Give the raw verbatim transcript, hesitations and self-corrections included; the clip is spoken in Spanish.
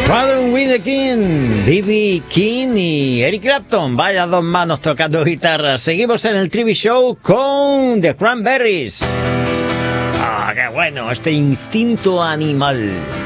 Riding with the King, B B King y Eric Clapton. Vaya dos manos tocando guitarra. Seguimos en el T V Show con The Cranberries. Ah, qué bueno, este instinto animal.